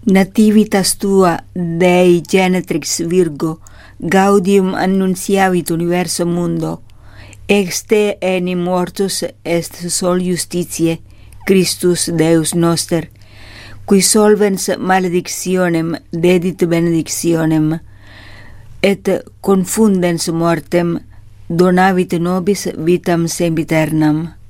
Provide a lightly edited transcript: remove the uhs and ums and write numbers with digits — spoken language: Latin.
Nativitas tua, Dei genetrix Virgo, gaudium annunciavit universum mundo, ex te enim mortus est sol justitiae, Christus Deus noster, qui solvens maledictionem dedit benedictionem, et confundens mortem donavit nobis vitam sempiternam.